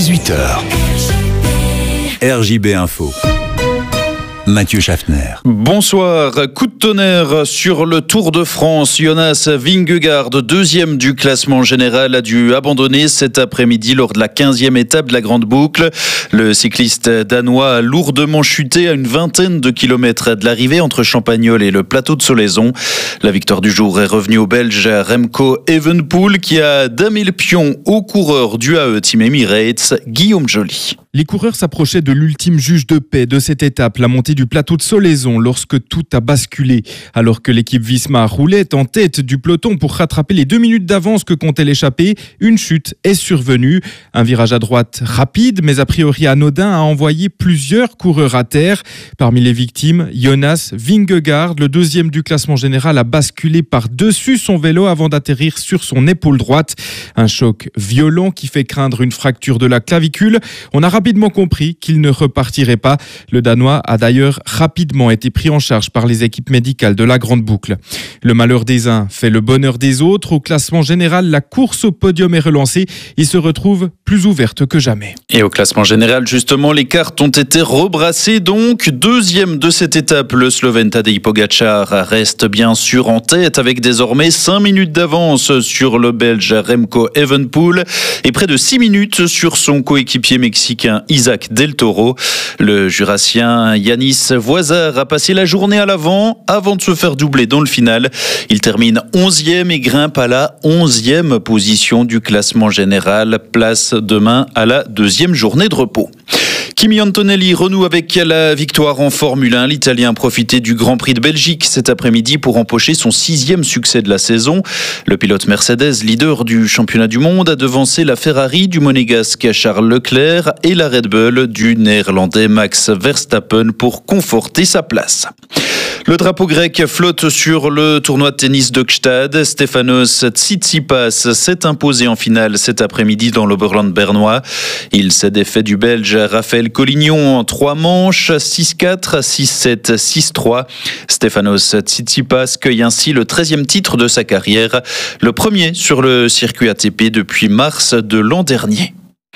18h. RJB Info. Mathieu Schaffner. Bonsoir. Coup de tonnerre sur le Tour de France. Jonas Vingegaard, deuxième du classement général, a dû abandonner cet après-midi lors de la 15e étape de la Grande Boucle. Le cycliste danois a lourdement chuté à une vingtaine de kilomètres de l'arrivée entre Champagnole et le plateau de Solaizon. La victoire du jour est revenue au Belge Remco Evenepoel qui a damé le pion au coureur du AE Team Emirates, Guillaume Joly. Les coureurs s'approchaient de l'ultime juge de paix de cette étape, la montée du plateau de Solaizon, lorsque tout a basculé. Alors que l'équipe Visma roulait en tête du peloton pour rattraper les 2 minutes d'avance que comptait l'échappée, une chute est survenue. Un virage à droite rapide, mais a priori anodin, a envoyé plusieurs coureurs à terre. Parmi les victimes, Jonas Vingegaard, le deuxième du classement général, a basculé par-dessus son vélo avant d'atterrir sur son épaule droite. Un choc violent qui fait craindre une fracture de la clavicule. On a rapidement compris qu'il ne repartirait pas. Le Danois a d'ailleurs rapidement été pris en charge par les équipes médicales de la Grande Boucle. Le malheur des uns fait le bonheur des autres. Au classement général, la course au podium est relancée et se retrouve plus ouverte que jamais. Et au classement général, justement, les cartes ont été rebrassées. Donc, deuxième de cette étape, le Slovène Tadej Pogačar reste bien sûr en tête avec désormais 5 minutes d'avance sur le Belge Remco Evenepoel et près de 6 minutes sur son coéquipier mexicain Isaac Del Toro. Le Jurassien Yanis Voisard a passé la journée à l'avant avant de se faire doubler dans le final. Il termine 11e et grimpe à la 11e position du classement général. Place demain à la 2e journée de repos. Kimi Antonelli renoue avec la victoire en Formule 1. l'Italien a profité du Grand Prix de Belgique cet après-midi pour empocher son 6e succès de la saison. Le pilote Mercedes, leader du championnat du monde, a devancé la Ferrari du monégasque Charles Leclerc et la Red Bull du néerlandais Max Verstappen pour conforter sa place. Le drapeau grec flotte sur le tournoi de tennis de Gstad. Stefanos Tsitsipas s'est imposé en finale cet après-midi dans l'Oberland bernois. Il s'est défait du Belge Raphaël Collignon en 3 manches, 6-4, 6-7, 6-3. Stefanos Tsitsipas cueille ainsi le 13e titre de sa carrière, le premier sur le circuit ATP depuis mars de l'an dernier.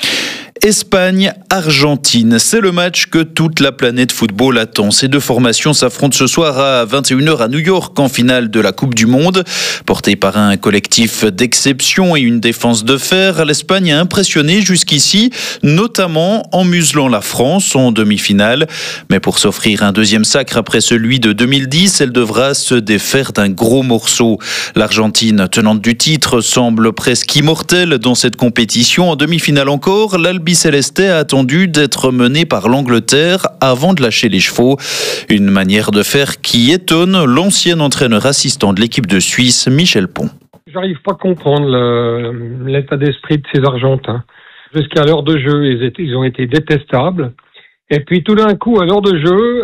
Espagne-Argentine, c'est le match que toute la planète football attend. Ces deux formations s'affrontent ce soir à 21h à New York en finale de la Coupe du Monde. Portée par un collectif d'exception et une défense de fer, l'Espagne a impressionné jusqu'ici, notamment en muselant la France en demi-finale. Mais pour s'offrir un deuxième sacre après celui de 2010, elle devra se défaire d'un gros morceau. L'Argentine, tenante du titre, semble presque immortelle dans cette compétition. En demi-finale encore, l'Albi Céleste a attendu d'être mené par l'Angleterre avant de lâcher les chevaux. Une manière de faire qui étonne l'ancien entraîneur assistant de l'équipe de Suisse, Michel Pons. J'arrive pas à comprendre l'état d'esprit de ces Argentins. Jusqu'à l'heure de jeu, ils ont été détestables. Et puis tout d'un coup, à l'heure de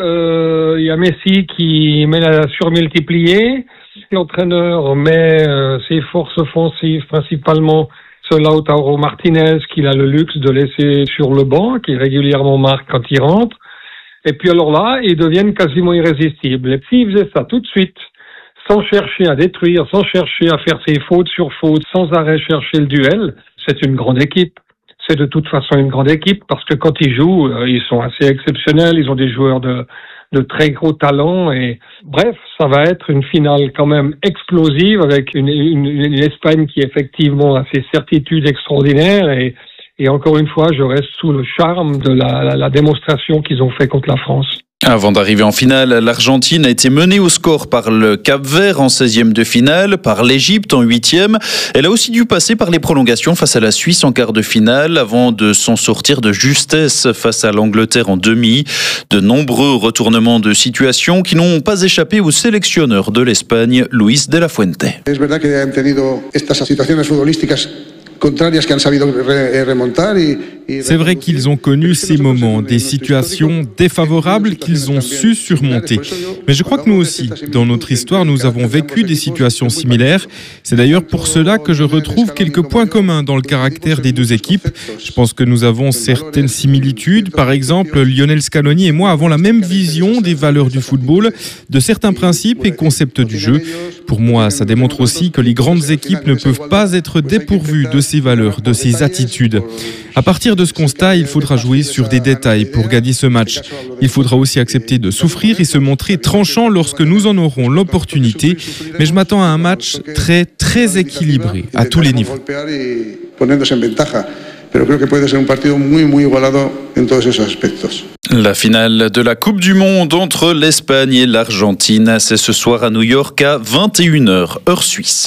jeu, il y a Messi qui met la surmultipliée. L'entraîneur met ses forces offensives principalement Lautaro Martinez, qu'il a le luxe de laisser sur le banc, qui régulièrement marque quand il rentre. Et puis alors là, ils deviennent quasiment irrésistibles. Et s'ils faisaient ça tout de suite, sans chercher à détruire, sans chercher à faire ses fautes sur fautes, sans arrêt chercher le duel, c'est une grande équipe. C'est de toute façon une grande équipe, parce que quand ils jouent, ils sont assez exceptionnels, ils ont des joueurs de très gros talent et bref, ça va être une finale quand même explosive avec une Espagne qui effectivement a ses certitudes extraordinaires et encore une fois, je reste sous le charme de la démonstration qu'ils ont fait contre la France. Avant d'arriver en finale, l'Argentine a été menée au score par le Cap-Vert en 16e de finale, par l'Égypte en 8e. Elle a aussi dû passer par les prolongations face à la Suisse en quart de finale avant de s'en sortir de justesse face à l'Angleterre en demi. De nombreux retournements de situation qui n'ont pas échappé au sélectionneur de l'Espagne, Luis de la Fuente. Es verdad que han tenido estas situaciones futbolísticas contrarias que han sabido remontar y C'est vrai qu'ils ont connu ces moments, des situations défavorables qu'ils ont su surmonter. Mais je crois que nous aussi, dans notre histoire, nous avons vécu des situations similaires. C'est d'ailleurs pour cela que je retrouve quelques points communs dans le caractère des deux équipes. Je pense que nous avons certaines similitudes. Par exemple, Lionel Scaloni et moi avons la même vision des valeurs du football, de certains principes et concepts du jeu. Pour moi, ça démontre aussi que les grandes équipes ne peuvent pas être dépourvues de ces valeurs, de ces attitudes. À partir de de ce constat, il faudra jouer sur des détails pour gagner ce match. Il faudra aussi accepter de souffrir et se montrer tranchant lorsque nous en aurons l'opportunité. Mais je m'attends à un match très équilibré à tous les niveaux. Pero creo que puede ser un partido muy igualado en todos esos aspectos. La finale de la Coupe du Monde entre l'Espagne et l'Argentine, c'est ce soir à New York à 21h, heure suisse.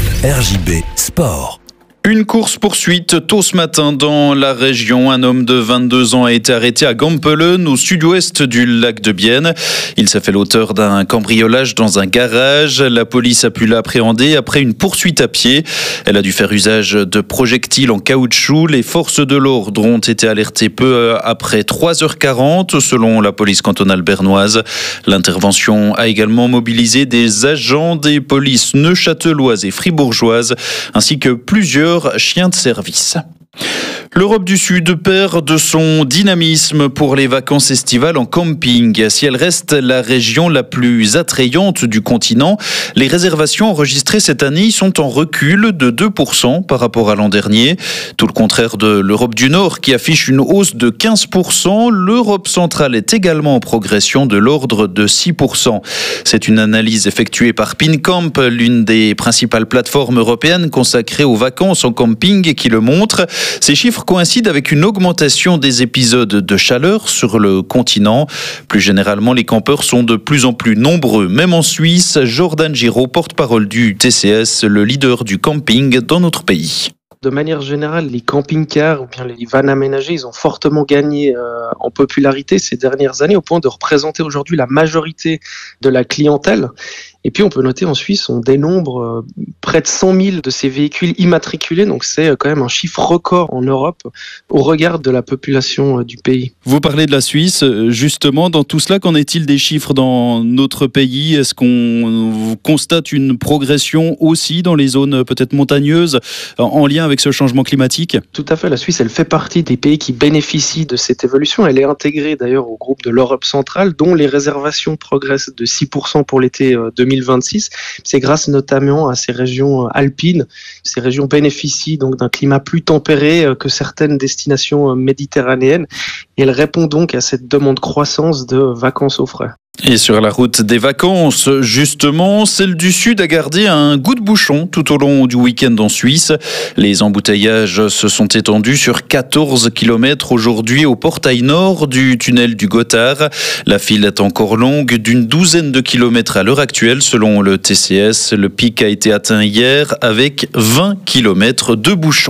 RJB Sport. Une course-poursuite tôt ce matin dans la région. Un homme de 22 ans a été arrêté à Gampelen, au sud-ouest du lac de Bienne. Il s'est fait l'auteur d'un cambriolage dans un garage. La police a pu l'appréhender après une poursuite à pied. Elle a dû faire usage de projectiles en caoutchouc. Les forces de l'ordre ont été alertées peu après 3h40, selon la police cantonale bernoise. L'intervention a également mobilisé des agents des polices neuchâteloises et fribourgeoises, ainsi que plusieurs chiens de service. L'Europe du Sud perd de son dynamisme pour les vacances estivales en camping. Si elle reste la région la plus attrayante du continent, les réservations enregistrées cette année sont en recul de 2% par rapport à l'an dernier. Tout le contraire de l'Europe du Nord qui affiche une hausse de 15%. L'Europe centrale est également en progression de l'ordre de 6%. C'est une analyse effectuée par Pincamp, l'une des principales plateformes européennes consacrées aux vacances en camping, qui le montre. Ces chiffres coïncident avec une augmentation des épisodes de chaleur sur le continent. Plus généralement, les campeurs sont de plus en plus nombreux. Même en Suisse, Jordan Giraud, porte-parole du TCS, le leader du camping dans notre pays. De manière générale, les camping-cars ou bien les vannes aménagées, ils ont fortement gagné en popularité ces dernières années, au point de représenter aujourd'hui la majorité de la clientèle. Et puis on peut noter en Suisse, on dénombre près de 100 000 de ces véhicules immatriculés, donc c'est quand même un chiffre record en Europe au regard de la population du pays. Vous parlez de la Suisse, justement, dans tout cela, qu'en est-il des chiffres dans notre pays? Est-ce qu'on constate une progression aussi dans les zones peut-être montagneuses en lien avec ce changement climatique? Tout à fait, la Suisse, elle fait partie des pays qui bénéficient de cette évolution. Elle est intégrée d'ailleurs au groupe de l'Europe centrale, dont les réservations progressent de 6% pour l'été 2026. C'est grâce notamment à ces régions alpines. Ces régions bénéficient donc d'un climat plus tempéré que certaines destinations méditerranéennes. Et elles répondent donc à cette demande croissance de vacances au frais. Et sur la route des vacances, justement, celle du Sud a gardé un goût de bouchon tout au long du week-end en Suisse. Les embouteillages se sont étendus sur 14 km aujourd'hui au portail nord du tunnel du Gothard. La file est encore longue d'une douzaine de kilomètres à l'heure actuelle selon le TCS. Le pic a été atteint hier avec 20 km de bouchons.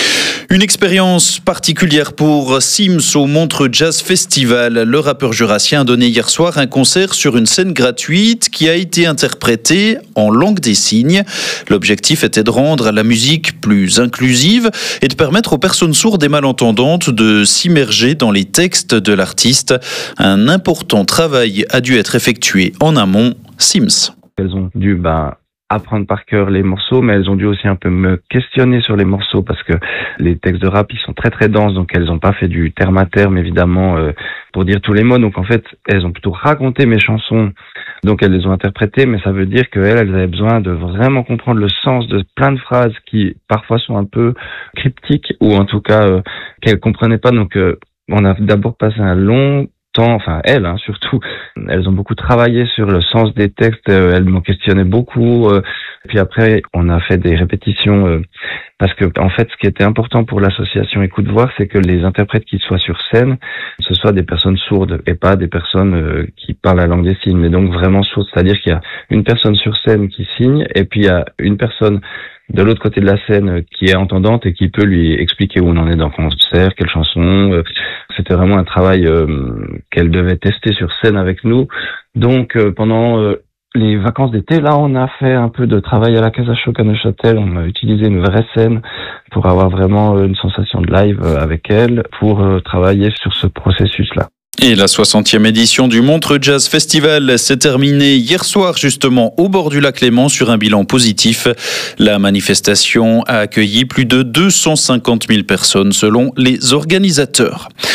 Une expérience particulière pour Sims au Montreux Jazz Festival. Le rappeur jurassien a donné hier soir un concert sur une scène gratuite qui a été interprétée en langue des signes. L'objectif était de rendre la musique plus inclusive et de permettre aux personnes sourdes et malentendantes de s'immerger dans les textes de l'artiste. Un important travail a dû être effectué en amont. Sims. Elles ont dû apprendre par cœur les morceaux, mais elles ont dû aussi un peu me questionner sur les morceaux parce que les textes de rap, ils sont très très denses, donc elles n'ont pas fait du terme à terme, évidemment, pour dire tous les mots. Donc en fait, elles ont plutôt raconté mes chansons, donc elles les ont interprétées, mais ça veut dire qu'elles avaient besoin de vraiment comprendre le sens de plein de phrases qui parfois sont un peu cryptiques, ou en tout cas qu'elles comprenaient pas. Donc on a d'abord passé un long temps, enfin elles surtout, elles ont beaucoup travaillé sur le sens des textes, elles m'ont questionné beaucoup, puis après on a fait des répétitions, parce que en fait ce qui était important pour l'association Écoute Voir, c'est que les interprètes qui soient sur scène, ce soient des personnes sourdes et pas des personnes qui parlent la langue des signes, mais donc vraiment sourdes, c'est-à-dire qu'il y a une personne sur scène qui signe, et puis il y a une personne de l'autre côté de la scène qui est entendante et qui peut lui expliquer où on en est dans le concert, quelle chanson. C'était vraiment un travail qu'elle devait tester sur scène avec nous. Donc pendant les vacances d'été, là on a fait un peu de travail à la Casa Choc à Neuchâtel. On a utilisé une vraie scène pour avoir vraiment une sensation de live avec elle, pour travailler sur ce processus-là. Et la 60e édition du Montreux Jazz Festival s'est terminée hier soir justement au bord du lac Léman sur un bilan positif. La manifestation a accueilli plus de 250 000 personnes selon les organisateurs.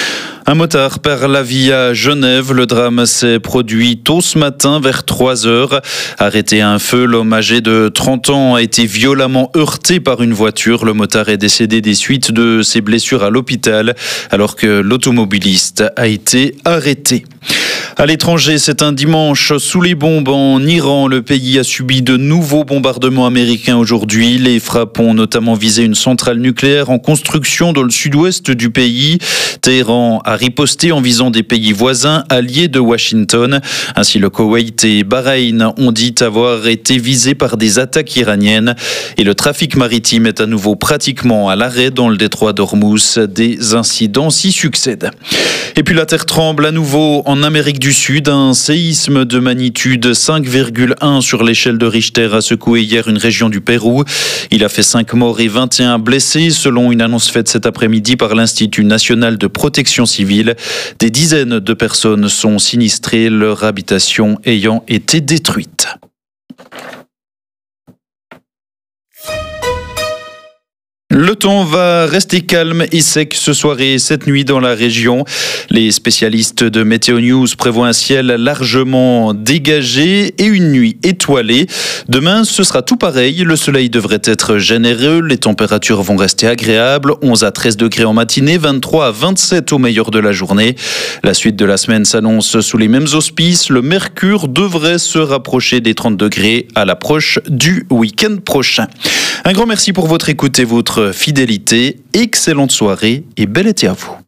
Un motard perd la vie à Genève. Le drame s'est produit tôt ce matin vers 3 heures. Arrêté à un feu, l'homme âgé de 30 ans a été violemment heurté par une voiture. Le motard est décédé des suites de ses blessures à l'hôpital alors que l'automobiliste a été arrêté. À l'étranger, c'est un dimanche sous les bombes en Iran. Le pays a subi de nouveaux bombardements américains aujourd'hui. Les frappes ont notamment visé une centrale nucléaire en construction dans le sud-ouest du pays. Téhéran a riposté en visant des pays voisins alliés de Washington. Ainsi, le Koweït et Bahreïn ont dit avoir été visés par des attaques iraniennes. Et le trafic maritime est à nouveau pratiquement à l'arrêt dans le détroit d'Ormuz. Des incidents s'y succèdent. Et puis la terre tremble à nouveau en Amérique du Sud. Un séisme de magnitude 5,1 sur l'échelle de Richter a secoué hier une région du Pérou. Il a fait 5 morts et 21 blessés, selon une annonce faite cet après-midi par l'Institut national de protection civile. Des dizaines de personnes sont sinistrées, leur habitation ayant été détruite. Le temps va rester calme et sec ce soir et cette nuit dans la région. Les spécialistes de Météo News prévoient un ciel largement dégagé et une nuit étoilée. Demain, ce sera tout pareil. Le soleil devrait être généreux. Les températures vont rester agréables. 11 à 13 degrés en matinée, 23 à 27 au meilleur de la journée. La suite de la semaine s'annonce sous les mêmes auspices. Le mercure devrait se rapprocher des 30 degrés à l'approche du week-end prochain. Un grand merci pour votre écoute et votre fidélité. Excellente soirée et bel été à vous.